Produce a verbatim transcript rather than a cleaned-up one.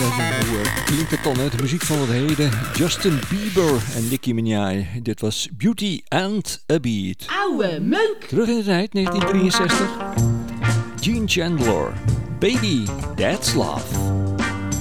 hoe uh, klinkt het dan, hè? De muziek van het heden. Justin Bieber en Nicki Minaj. Dit was Beauty and a Beat. Oude meuk! Terug in de tijd, negentien drieënzestig. Gene Chandler. Baby, that's love.